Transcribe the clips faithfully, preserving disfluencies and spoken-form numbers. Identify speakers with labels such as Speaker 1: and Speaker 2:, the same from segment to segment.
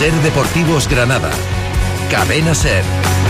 Speaker 1: Ser Deportivos Granada. Cadena Ser.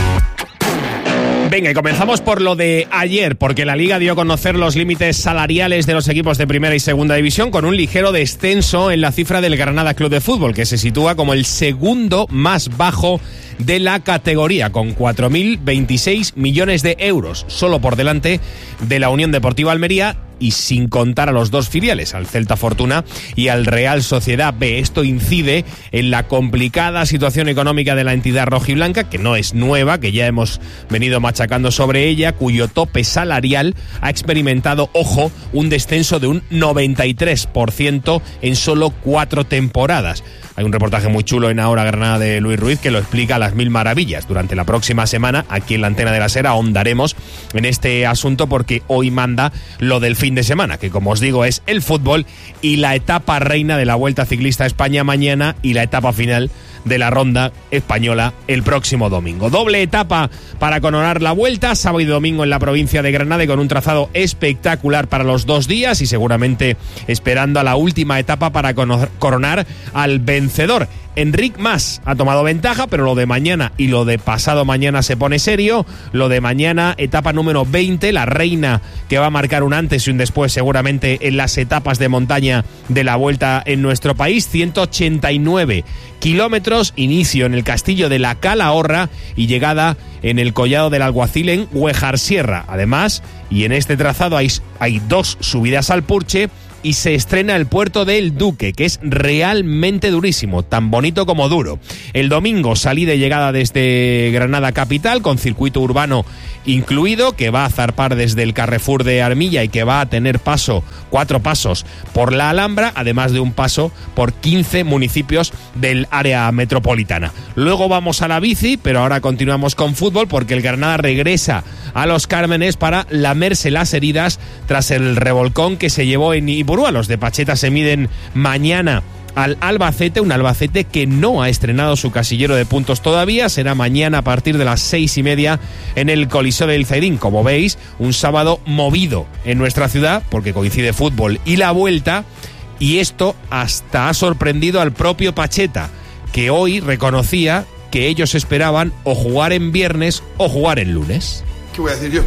Speaker 2: Venga, y comenzamos por lo de ayer, porque la Liga dio a conocer los límites salariales de los equipos de Primera y Segunda División, con un ligero descenso en la cifra del Granada Club de Fútbol, que se sitúa como el segundo más bajo de la categoría, con cuatro mil veintiséis millones de euros, solo por delante de la Unión Deportiva Almería, y sin contar a los dos filiales, al Celta Fortuna y al Real Sociedad B. Esto incide en la complicada situación económica de la entidad rojiblanca, que no es nueva, que ya hemos venido machacando sobre ella, cuyo tope salarial ha experimentado, ojo, un descenso de un noventa y tres por ciento en solo cuatro temporadas. Hay un reportaje muy chulo en Ahora Granada de Luis Ruiz que lo explica a las mil maravillas. Durante la próxima semana, aquí en la Antena de la Ser, ahondaremos en este asunto, porque hoy manda lo del fin de semana, que como os digo es el fútbol y la etapa reina de la Vuelta Ciclista a España mañana y la etapa final de la Ronda Española el próximo domingo. Doble etapa para coronar la Vuelta, sábado y domingo en la provincia de Granada, y con un trazado espectacular para los dos días, y seguramente esperando a la última etapa para coronar al vencedor. Enric Mas ha tomado ventaja, pero lo de mañana y lo de pasado mañana se pone serio. Lo de mañana, etapa número veinte, la reina que va a marcar un antes y un después seguramente en las etapas de montaña de la Vuelta en nuestro país. ciento ochenta y nueve kilómetros, inicio en el Castillo de la Calahorra y llegada en el Collado del Alguacil en Güejar Sierra. Además, y en este trazado hay, hay dos subidas al Purche, y se estrena el Puerto del Duque, que es realmente durísimo, tan bonito como duro. El domingo, salida y llegada desde Granada capital, con circuito urbano incluido, que va a zarpar desde el Carrefour de Armilla y que va a tener paso, cuatro pasos por la Alhambra, además de un paso por quince municipios del área metropolitana. Luego vamos a la bici, pero ahora continuamos con fútbol, porque el Granada regresa a Los Cármenes para lamerse las heridas tras el revolcón que se llevó en Ipurúa. Los de Pacheta se miden mañana al Albacete, un Albacete que no ha estrenado su casillero de puntos todavía. Será mañana a partir de las seis y media en el Coliseo del Zairín. Como veis, un sábado movido en nuestra ciudad, porque coincide fútbol y la Vuelta, y esto hasta ha sorprendido al propio Pacheta, que hoy reconocía que ellos esperaban o jugar en viernes o jugar en lunes.
Speaker 3: ¿Qué voy a decir yo?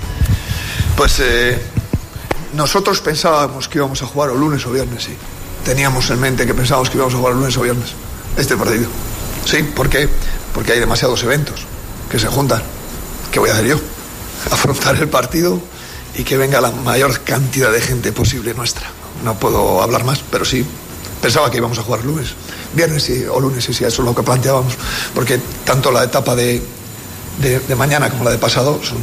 Speaker 3: Pues eh, nosotros pensábamos que íbamos a jugar o lunes o viernes, sí. Teníamos en mente que pensábamos que íbamos a jugar lunes o viernes este partido. Sí, ¿por qué? Porque hay demasiados eventos que se juntan. ¿Qué voy a hacer yo? Afrontar el partido y que venga la mayor cantidad de gente posible nuestra. No puedo hablar más, pero sí, pensaba que íbamos a jugar lunes, viernes sí, o lunes, sí, sí, eso es lo que planteábamos, porque tanto la etapa de, de, de mañana como la de pasado son,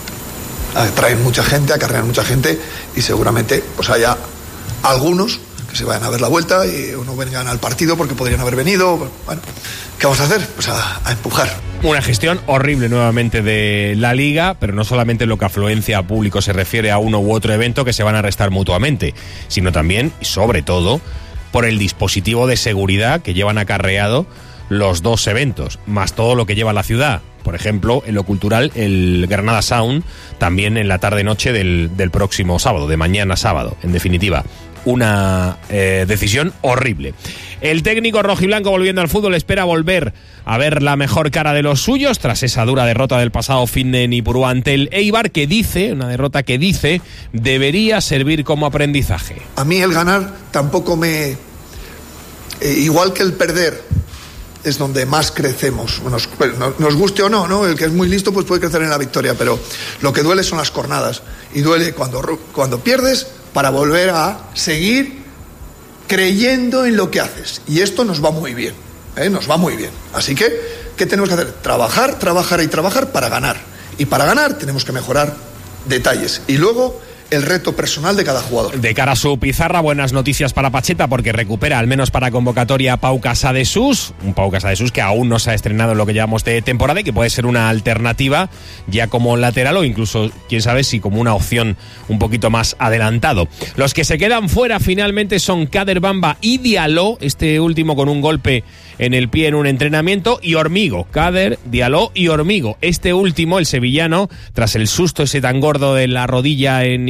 Speaker 3: atraen mucha gente, acarrean mucha gente, y seguramente pues haya algunos que se vayan a ver la Vuelta y o no vengan al partido porque podrían haber venido. Bueno, ¿qué vamos a hacer? Pues a, a empujar.
Speaker 2: Una gestión horrible nuevamente de la Liga, pero no solamente en lo que a afluencia a público se refiere a uno u otro evento que se van a restar mutuamente, sino también y sobre todo por el dispositivo de seguridad que llevan acarreado los dos eventos, más todo lo que lleva la ciudad. Por ejemplo, en lo cultural, el Granada Sound, también en la tarde-noche del, del próximo sábado, de mañana sábado, en definitiva. Una eh, decisión horrible. El técnico rojiblanco, volviendo al fútbol, espera volver a ver la mejor cara de los suyos tras esa dura derrota del pasado fin de Ipurúa ante el Eibar, que dice, una derrota que dice, debería servir como aprendizaje.
Speaker 3: A mí el ganar tampoco me... Eh, igual que el perder es donde más crecemos, nos, nos guste o no, ¿no? El que es muy listo pues puede crecer en la victoria, pero lo que duele son las cornadas, y duele cuando, cuando pierdes, para volver a seguir creyendo en lo que haces. Y esto nos va muy bien, ¿eh? Nos va muy bien. Así que, ¿qué tenemos que hacer? Trabajar, trabajar y trabajar para ganar. Y para ganar tenemos que mejorar detalles. Y luego, el reto personal de cada jugador.
Speaker 2: De cara a su pizarra, buenas noticias para Pacheta, porque recupera, al menos para convocatoria, a Pau Casadesús, un Pau Casadesús que aún no se ha estrenado en lo que llevamos de temporada y que puede ser una alternativa ya como lateral o incluso, quién sabe, si como una opción un poquito más adelantado. Los que se quedan fuera finalmente son Kader Bamba y Diallo, este último con un golpe en el pie en un entrenamiento, y Hormigo, Kader, Diallo y Hormigo. Este último, el sevillano, tras el susto ese tan gordo de la rodilla en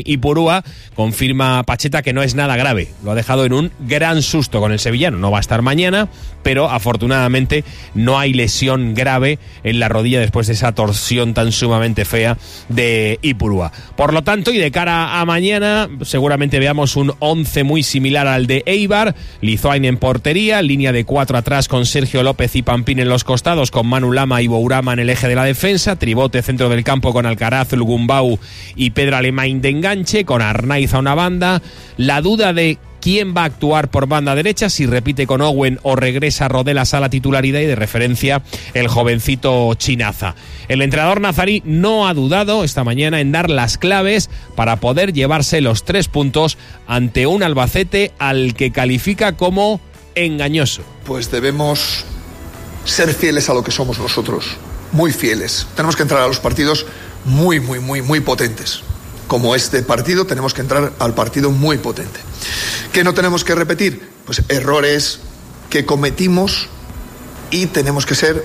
Speaker 2: Ipurúa, confirma Pacheta que no es nada grave. Lo ha dejado en un gran susto con el sevillano. No va a estar mañana, pero afortunadamente no hay lesión grave en la rodilla después de esa torsión tan sumamente fea de Ipurúa. Por lo tanto, y de cara a mañana, seguramente veamos un once muy similar al de Eibar. Lizoain en portería, línea de cuatro atrás con Sergio López y Pampín en los costados, con Manu Lama y Bourama en el eje de la defensa, tribote centro del campo con Alcaraz, Lugumbau y Pedro Alemán de enganche, con Arnaiz a una banda. La duda de quién va a actuar por banda derecha, si repite con Owen o regresa Rodelas a la titularidad, y de referencia el jovencito Chinaza. El entrenador nazarí no ha dudado esta mañana en dar las claves para poder llevarse los tres puntos ante un Albacete al que califica como engañoso.
Speaker 3: Pues debemos ser fieles a lo que somos nosotros, muy fieles. Tenemos que entrar a los partidos muy, muy, muy, muy potentes. Como este partido, tenemos que entrar al partido muy potente. ¿Qué no tenemos que repetir? Pues errores que cometimos, y tenemos que ser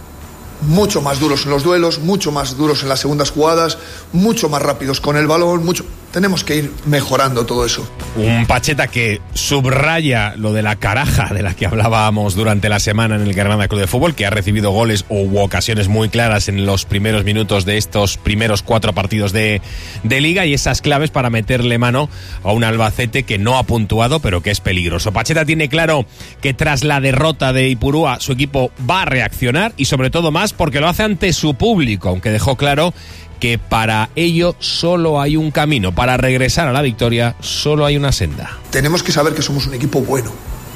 Speaker 3: mucho más duros en los duelos, mucho más duros en las segundas jugadas, mucho más rápidos con el balón, mucho... Tenemos que ir mejorando todo eso.
Speaker 2: Un Pacheta que subraya lo de la caraja de la que hablábamos durante la semana en el Granada Club de Fútbol, que ha recibido goles u ocasiones muy claras en los primeros minutos de estos primeros cuatro partidos de, de Liga, y esas claves para meterle mano a un Albacete que no ha puntuado, pero que es peligroso. Pacheta tiene claro que tras la derrota de Ipurúa su equipo va a reaccionar, y sobre todo más porque lo hace ante su público, aunque dejó claro que para ello solo hay un camino. Para regresar a la victoria solo hay una senda.
Speaker 3: Tenemos que saber que somos un equipo bueno,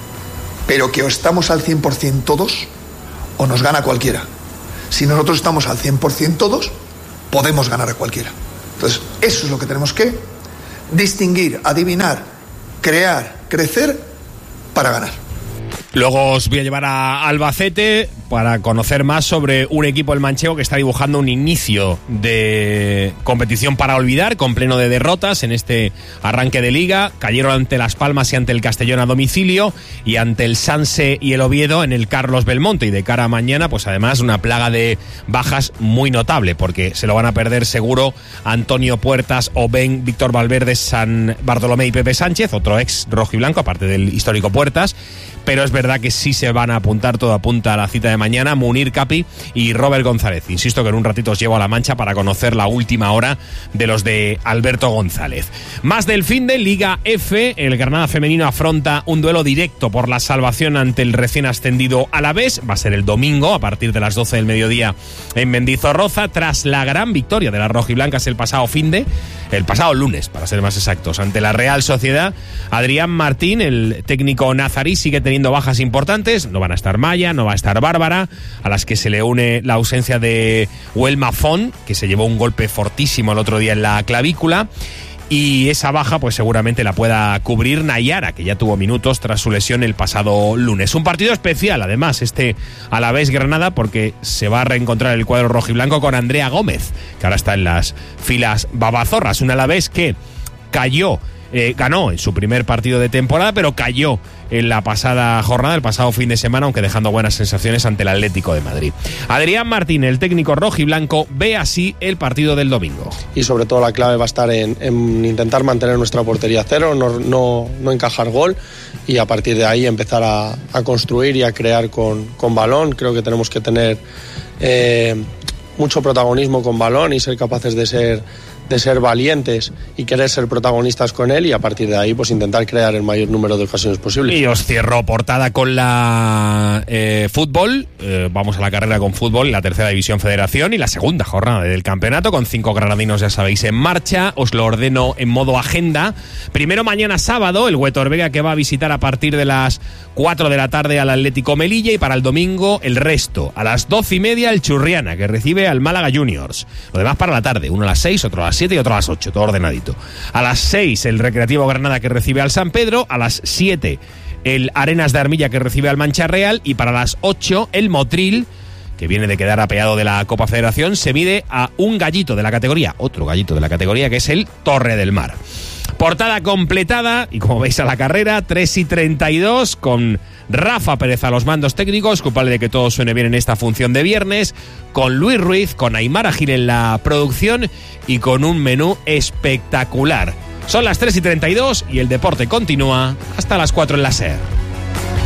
Speaker 3: pero que o estamos al cien por ciento todos o nos gana cualquiera. Si nosotros estamos al cien por ciento todos, podemos ganar a cualquiera. Entonces, eso es lo que tenemos que distinguir, adivinar, crear, crecer para ganar.
Speaker 2: Luego os voy a llevar a Albacete para conocer más sobre un equipo, el manchego, que está dibujando un inicio de competición para olvidar, con pleno de derrotas en este arranque de Liga. Cayeron ante Las Palmas y ante el Castellón a domicilio, y ante el Sanse y el Oviedo en el Carlos Belmonte. Y de cara a mañana, pues además una plaga de bajas muy notable, porque se lo van a perder seguro Antonio Puertas, Oben, Víctor Valverde, San Bartolomé y Pepe Sánchez, otro ex rojiblanco, aparte del histórico Puertas. Pero es verdad que sí se van a apuntar, todo apunta a la cita de mañana, Munir Capi y Robert González. Insisto que en un ratito os llevo a La Mancha para conocer la última hora de los de Alberto González. Más del fin de Liga F, el Granada femenino afronta un duelo directo por la salvación ante el recién ascendido Alavés. Va a ser el domingo a partir de las doce del mediodía en Mendizorroza, tras la gran victoria de las rojiblancas el pasado fin de, el pasado lunes, para ser más exactos, ante la Real Sociedad. Adrián Martín, el técnico nazarí, sigue teniendo teniendo bajas importantes. No van a estar Maya, no va a estar Bárbara, a las que se le une la ausencia de Huelma Font, que se llevó un golpe fortísimo el otro día en la clavícula. Y esa baja pues seguramente la pueda cubrir Nayara, que ya tuvo minutos tras su lesión el pasado lunes. Un partido especial, además, este Alavés Granada, porque se va a reencontrar el cuadro rojiblanco con Andrea Gómez, que ahora está en las filas babazorras. Un Alavés que cayó, eh, ganó en su primer partido de temporada, pero cayó en la pasada jornada, el pasado fin de semana, aunque dejando buenas sensaciones ante el Atlético de Madrid. Adrián Martín, el técnico rojiblanco, ve así el partido del domingo.
Speaker 4: Y sobre todo la clave va a estar en, en intentar mantener nuestra portería cero, no, no, no encajar gol, y a partir de ahí empezar a, a construir y a crear con, con balón. Creo que tenemos que tener eh, mucho protagonismo con balón y ser capaces de ser de ser valientes y querer ser protagonistas con él, y a partir de ahí pues intentar crear el mayor número de ocasiones posibles.
Speaker 2: Y os cierro portada con la eh, fútbol. Eh, vamos a la carrera con fútbol, la tercera división federación y la segunda jornada del campeonato, con cinco granadinos, ya sabéis, en marcha. Os lo ordeno en modo agenda. Primero, mañana sábado, el Huetor Vega, que va a visitar a partir de las cuatro de la tarde al Atlético Melilla, y para el domingo el resto. A las doce y media el Churriana, que recibe al Málaga Juniors. Lo demás para la tarde, uno a las seis, otro a las siete y otro a las ocho, todo ordenadito. A las seis el Recreativo Granada, que recibe al San Pedro. A las siete el Arenas de Armilla, que recibe al Mancha Real. Y para las ocho el Motril, que viene de quedar apeado de la Copa Federación, se mide a un gallito de la categoría, otro gallito de la categoría, que es el Torre del Mar. Portada completada, y como veis a la carrera, tres y treinta y dos, con Rafa Pérez a los mandos técnicos, culpable de que todo suene bien en esta función de viernes, con Luis Ruiz, con Aimara Gil en la producción y con un menú espectacular. Son las tres y treinta y dos y el deporte continúa hasta las cuatro en la SER.